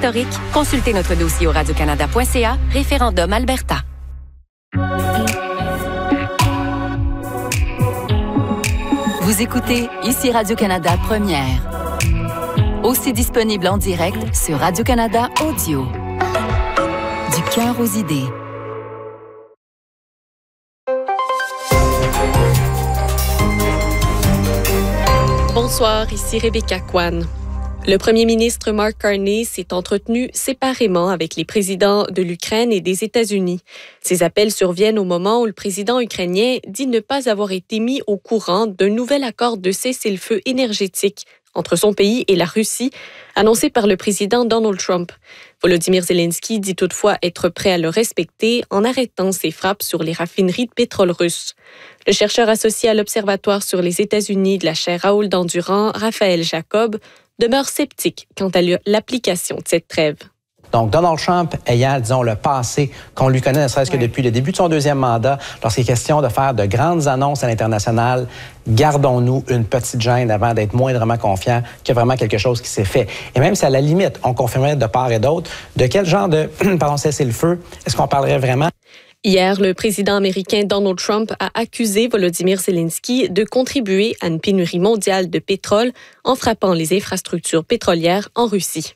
historique, consultez notre dossier au radiocanada.ca, référendum Alberta. Vous écoutez ici Radio-Canada Première. Aussi disponible en direct sur Radio-Canada Audio. Du cœur aux idées. Bonsoir, ici Rebecca Kwan. Le premier ministre Mark Carney s'est entretenu séparément avec les présidents de l'Ukraine et des États-Unis. Ces appels surviennent au moment où le président ukrainien dit ne pas avoir été mis au courant d'un nouvel accord de cessez-le-feu énergétique entre son pays et la Russie, annoncé par le président Donald Trump. Volodymyr Zelensky dit toutefois être prêt à le respecter en arrêtant ses frappes sur les raffineries de pétrole russe. Le chercheur associé à l'Observatoire sur les États-Unis de la chaire Raoul Dandurand, Raphaël Jacob, demeure sceptique quant à l'application de cette trêve. Donc, Donald Trump ayant, disons, le passé qu'on lui connaît, ne serait-ce que depuis le début de son deuxième mandat, lorsqu'il est question de faire de grandes annonces à l'international, gardons-nous une petite gêne avant d'être moindrement confiants qu'il y a vraiment quelque chose qui s'est fait. Et même si à la limite, on confirmait de part et d'autre, de quel genre de cessez-le-feu est-ce qu'on parlerait vraiment? Hier, le président américain Donald Trump a accusé Volodymyr Zelensky de contribuer à une pénurie mondiale de pétrole en frappant les infrastructures pétrolières en Russie.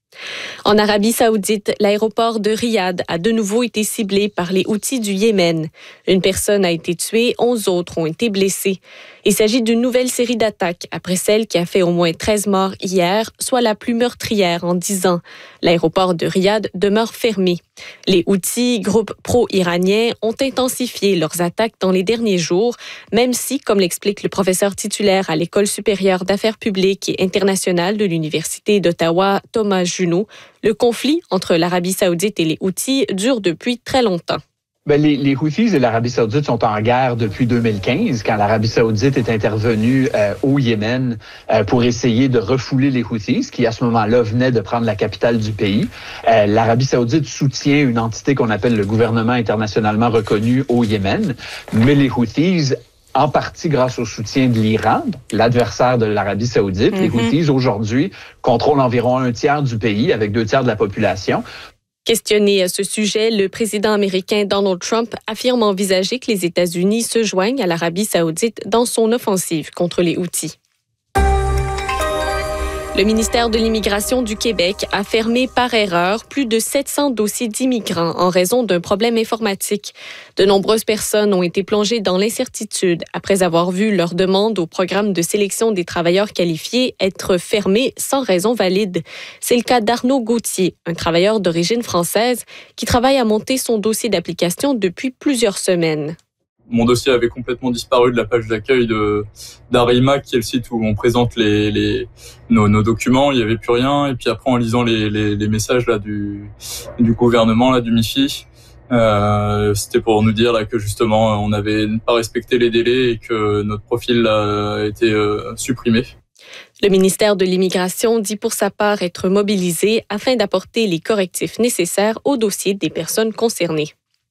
En Arabie saoudite, l'aéroport de Riyad a de nouveau été ciblé par les Houthis du Yémen. Une personne a été tuée, 11 autres ont été blessés. Il s'agit d'une nouvelle série d'attaques après celle qui a fait au moins 13 morts hier, soit la plus meurtrière en 10 ans. L'aéroport de Riyad demeure fermé. Les Houthis, groupe pro-iranien, ont intensifié leurs attaques dans les derniers jours, même si, comme l'explique le professeur titulaire à l'École supérieure d'affaires publiques et internationales de l'Université d'Ottawa, Thomas Junot, le conflit entre l'Arabie saoudite et les Houthis dure depuis très longtemps. Les Houthis et l'Arabie saoudite sont en guerre depuis 2015, quand l'Arabie saoudite est intervenue au Yémen pour essayer de refouler les Houthis, qui à ce moment-là venaient de prendre la capitale du pays. L'Arabie saoudite soutient une entité qu'on appelle le gouvernement internationalement reconnu au Yémen, mais les Houthis, en partie grâce au soutien de l'Iran, l'adversaire de l'Arabie saoudite, les Houthis aujourd'hui contrôlent environ 1/3 du pays avec 2/3 de la population. Questionné à ce sujet, le président américain Donald Trump affirme envisager que les États-Unis se joignent à l'Arabie saoudite dans son offensive contre les Houthis. Le ministère de l'Immigration du Québec a fermé par erreur plus de 700 dossiers d'immigrants en raison d'un problème informatique. De nombreuses personnes ont été plongées dans l'incertitude après avoir vu leur demande au programme de sélection des travailleurs qualifiés être fermée sans raison valide. C'est le cas d'Arnaud Gauthier, un travailleur d'origine française qui travaille à monter son dossier d'application depuis plusieurs semaines. Mon dossier avait complètement disparu de la page d'accueil d'Arima, qui est le site où on présente nos documents. Il n'y avait plus rien. Et puis après, en lisant les messages là du gouvernement, là, du MIFI, c'était pour nous dire là que justement, on n'avait pas respecté les délais et que notre profil a été supprimé. Le ministère de l'Immigration dit pour sa part être mobilisé afin d'apporter les correctifs nécessaires au dossier des personnes concernées.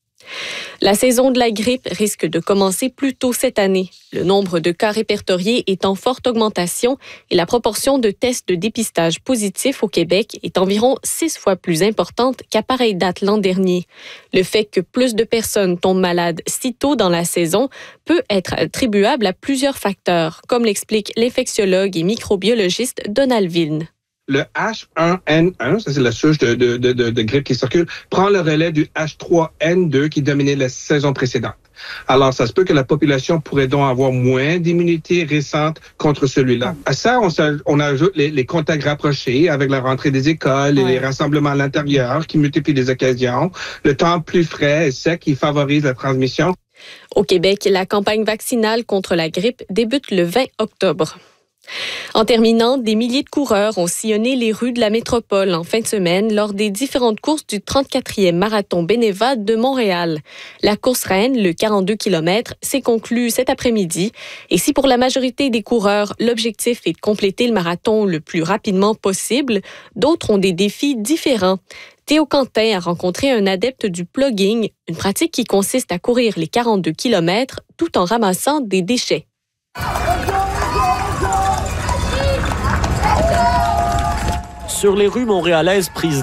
La saison de la grippe risque de commencer plus tôt cette année. Le nombre de cas répertoriés est en forte augmentation et la proportion de tests de dépistage positifs au Québec est environ 6 fois plus importante qu'à pareille date l'an dernier. Le fait que plus de personnes tombent malades si tôt dans la saison peut être attribuable à plusieurs facteurs, comme l'explique l'infectiologue et microbiologiste Donald Vilne. Le H1N1, ça c'est la souche de grippe qui circule, prend le relais du H3N2 qui dominait la saison précédente. Alors, ça se peut que la population pourrait donc avoir moins d'immunité récente contre celui-là. À ça, on ajoute les contacts rapprochés avec la rentrée des écoles et les rassemblements à l'intérieur qui multiplient les occasions, le temps plus frais et sec qui favorise la transmission. Au Québec, la campagne vaccinale contre la grippe débute le 20 octobre. En terminant, des milliers de coureurs ont sillonné les rues de la métropole en fin de semaine lors des différentes courses du 34e marathon Beneva de Montréal. La course reine, le 42 km, s'est conclue cet après-midi. Et si pour la majorité des coureurs, l'objectif est de compléter le marathon le plus rapidement possible, d'autres ont des défis différents. Théo Quentin a rencontré un adepte du plugging, une pratique qui consiste à courir les 42 km tout en ramassant des déchets. Sur les rues montréalaises prises